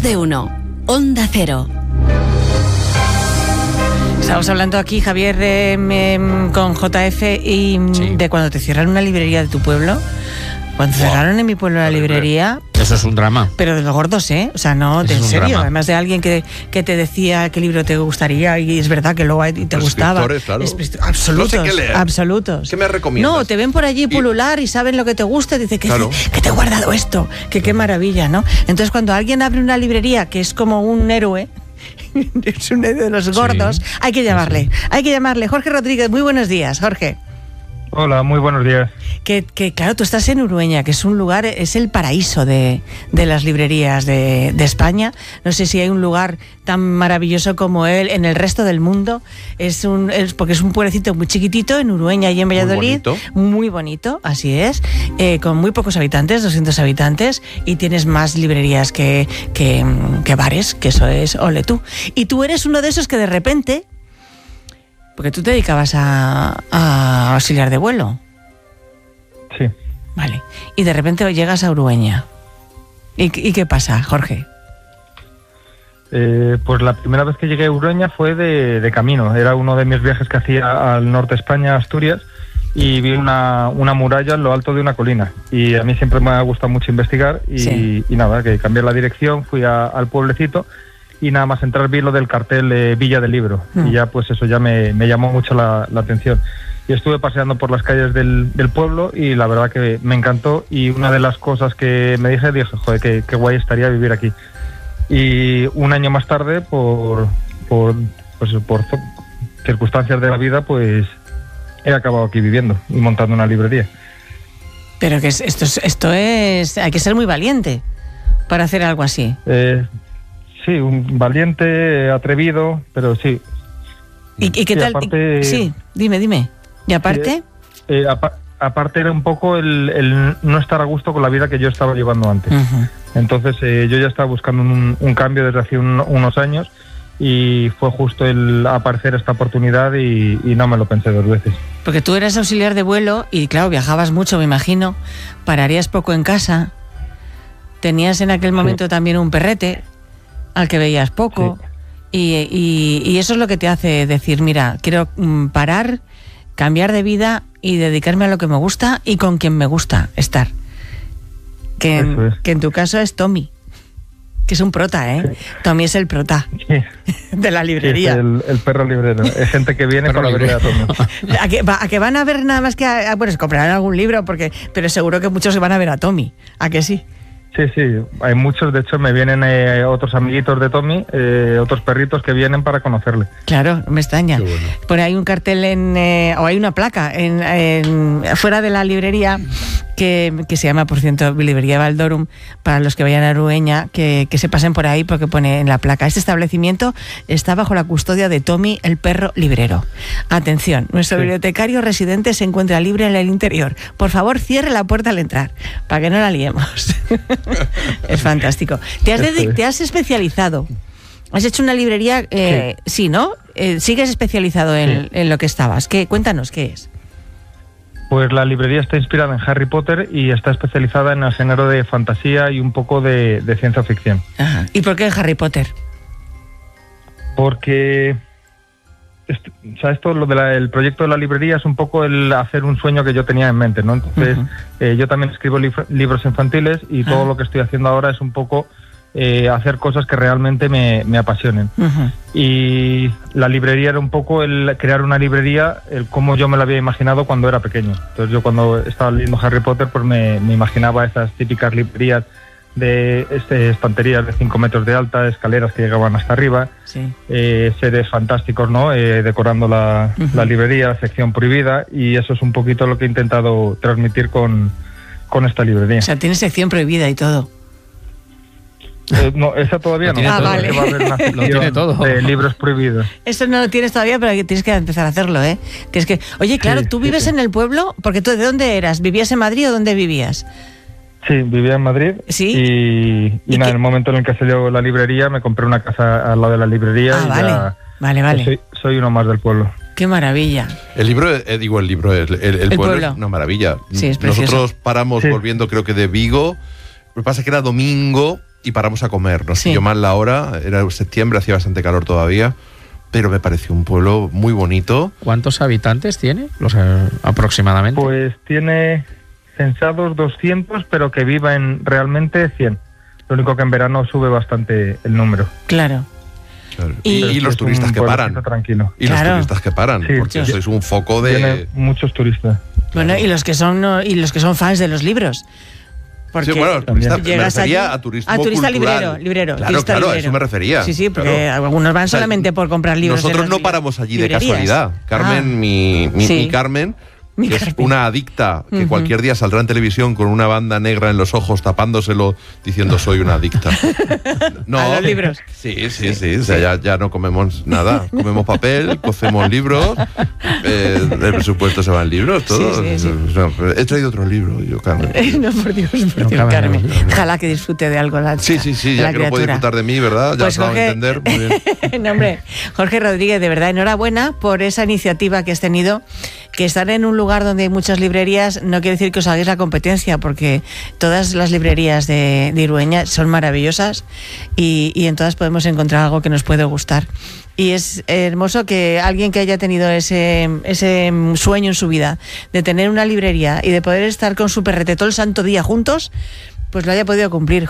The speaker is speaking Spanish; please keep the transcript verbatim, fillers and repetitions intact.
de uno. Onda Cero. Estamos hablando aquí, Javier, eh, eh, con J F y sí. de cuando te cierran una librería de tu pueblo. Cuando wow. cerraron en mi pueblo la librería... Eso es un drama. Pero de los gordos, ¿eh? O sea, no, de en serio. Drama. Además de alguien que, que te decía qué libro te gustaría y es verdad que luego te gustaba. Claro. Absolutos, no sé qué leer. absolutos. ¿Qué me recomiendas? No, te ven por allí pulular y, y saben lo que te gusta y dicen que, claro. que te he guardado esto, que qué maravilla, ¿no? Entonces cuando alguien abre una librería que es como un héroe... es un héroe de los gordos, sí. hay que llamarle, sí. hay que llamarle. Jorge Rodríguez, muy buenos días, Jorge. Hola, muy buenos días. Que, que claro, tú estás en Urueña, que es un lugar, es el paraíso de, de las librerías de, de España. No sé si hay un lugar tan maravilloso como él en el resto del mundo. Es un, es porque es un pueblecito muy chiquitito en Urueña y en Valladolid. Muy bonito. Muy bonito, así es. Eh, con muy pocos habitantes, doscientos habitantes, y tienes más librerías que, que, que bares, que eso es ole tú. Y tú eres uno de esos que de repente... Porque tú te dedicabas a, a auxiliar de vuelo. Sí. Vale. Y de repente llegas a Urueña. ¿Y, y qué pasa, Jorge? Eh, pues la primera vez que llegué a Urueña fue de, de camino. Era uno de mis viajes que hacía al norte de España, Asturias, y vi una, una muralla en lo alto de una colina. Y a mí siempre me ha gustado mucho investigar y, sí. y nada, que cambié la dirección, fui a, al pueblecito. Y nada más entrar vi lo del cartel eh, Villa del Libro mm. y ya pues eso ya me, me llamó mucho la, la atención y estuve paseando por las calles del, del pueblo y la verdad que me encantó y una de las cosas que me dije, dije, joder, qué, qué guay estaría vivir aquí. Y un año más tarde, por, por, pues, por circunstancias de la vida, pues he acabado aquí viviendo y montando una librería. Pero que esto es, esto es, hay que ser muy valiente para hacer algo así. Eh, Sí, un valiente, atrevido, pero sí. ¿Y, y qué sí, tal? Aparte, sí, dime, dime. ¿Y aparte? Eh, eh, apa, aparte era un poco el, el no estar a gusto con la vida que yo estaba llevando antes. Uh-huh. Entonces eh, yo ya estaba buscando un, un cambio desde hace un, unos años y fue justo el aparecer esta oportunidad y, y no me lo pensé dos veces. Porque tú eras auxiliar de vuelo y claro, viajabas mucho, me imagino, pararías poco en casa, tenías en aquel momento sí. también un perrete al que veías poco, sí. y, y, y eso es lo que te hace decir, mira, quiero mm, parar, cambiar de vida y dedicarme a lo que me gusta y con quien me gusta estar. Que, en, es. que en tu caso es Tommy, que es un prota, ¿eh? Sí. Tommy es el prota sí. de la librería. Sí, el, el perro librero. Es gente que viene para ver a Tommy. ¿A que, a que van a ver nada más que a, a, bueno, se comprarán algún libro, porque, pero seguro que muchos se van a ver a Tommy. ¿A que sí? Sí, sí, hay muchos, de hecho me vienen eh, otros amiguitos de Tommy, eh, otros perritos que vienen para conocerle. Claro, no me extraña. Bueno. Por ahí hay un cartel en, eh, o hay una placa en, en fuera de la librería que, que se llama, por cierto, Librería Valdorum, para los que vayan a Urueña, que, que se pasen por ahí porque pone en la placa, este establecimiento está bajo la custodia de Tommy, el perro librero. Atención, nuestro sí. bibliotecario residente se encuentra libre en el interior. Por favor, cierre la puerta al entrar, para que no la liemos. Es fantástico. ¿Te has, dedic- te has especializado? ¿Has hecho una librería? Eh, sí. sí, ¿no? Eh, ¿Sigues especializado en, sí. en lo que estabas? ¿Qué? Cuéntanos, ¿qué es? Pues la librería está inspirada en Harry Potter y está especializada en el género de fantasía y un poco de, de ciencia ficción. Ajá. ¿Y por qué Harry Potter? Porque... Esto, o sea, esto, lo del proyecto de la librería es un poco el hacer un sueño que yo tenía en mente, ¿no? Entonces, uh-huh. eh, yo también escribo li- libros infantiles y uh-huh. todo lo que estoy haciendo ahora es un poco eh, hacer cosas que realmente me, me apasionen. Uh-huh. Y la librería era un poco el crear una librería, el cómo yo me la había imaginado cuando era pequeño. Entonces, yo cuando estaba leyendo Harry Potter, pues me, me imaginaba esas típicas librerías de este, estanterías de cinco metros de alta, escaleras que llegaban hasta arriba, sí. eh, seres fantásticos, ¿no? Eh, decorando la, uh-huh. la librería, la sección prohibida, y eso es un poquito lo que he intentado transmitir con, con esta librería. O sea, tiene sección prohibida y todo. Eh, no, esa todavía no. Ah, vale. Va a haber una sección tiene todo. de libros prohibidos. Eso no lo tienes todavía, pero tienes que empezar a hacerlo, ¿eh? Tienes que... Oye, claro, sí, ¿tú vives sí, sí. en el pueblo? Porque tú, ¿de dónde eras? ¿Vivías en Madrid o dónde vivías? Sí, vivía en Madrid. ¿Sí? Y, y, ¿Y nada, en el momento en el que salió la librería, me compré una casa al lado de la librería. Ah, y vale, ya, vale, vale. Soy, soy uno más del pueblo. ¡Qué maravilla! El libro, eh, digo, el libro, el, el, el, el pueblo, pueblo es una maravilla. Sí, es precioso. Nosotros paramos sí. volviendo, creo que de Vigo. Lo que pasa es que era domingo y paramos a comer. Nos Sí. pilló mal la hora, era septiembre, hacía bastante calor todavía, pero me pareció un pueblo muy bonito. ¿Cuántos habitantes tiene? Los, eh, aproximadamente. Pues tiene censados doscientos, pero que viven realmente cien. Lo único que en verano sube bastante el número. Claro. Claro. Y- Y, y los Es turistas un que paran. pueblecito tranquilo. Y Claro. los turistas que paran, Sí, porque sí. sois un foco de... Tiene muchos turistas. Bueno, y los que son no, y los que son fans de los libros. Porque Sí, bueno, turista, me llegas refería allí- a turismo Ah, turista cultural. librero, librero. Claro, turista claro, a librero. eso me refería. Sí, sí, porque Claro. algunos van O sea, solamente por comprar libros. en Nosotros las no li- paramos allí de librerías. casualidad. Carmen, Ah, mi, mi, Sí. mi Carmen, Mi que es Carmen. una adicta que Ujú. cualquier día saldrá en televisión con una banda negra en los ojos, tapándoselo, diciendo soy una adicta. No, A los libros. Sí, sí, sí. O sea, ya, ya no comemos nada. Comemos papel, cocemos libros, eh, el presupuesto se va en libros, todo. Sí, sí, sí. No, he traído otro libro, yo, Carmen. No, por Dios, por No Dios, cabe Carmen. en los- Ojalá que disfrute de algo la Sí, sí, sí, la ya que no puede criatura. disfrutar de mí, ¿verdad? Ya Pues os lo Jorge- a entender. Muy bien. No, hombre, Jorge Rodríguez, de verdad, enhorabuena por esa iniciativa que has tenido, que estar en un lugar donde hay muchas librerías no quiere decir que os hagáis la competencia, porque todas las librerías de, de Irueña son maravillosas y, y en todas podemos encontrar algo que nos puede gustar. Y es hermoso que alguien que haya tenido ese, ese sueño en su vida de tener una librería y de poder estar con su perrete todo el santo día juntos, pues lo haya podido cumplir.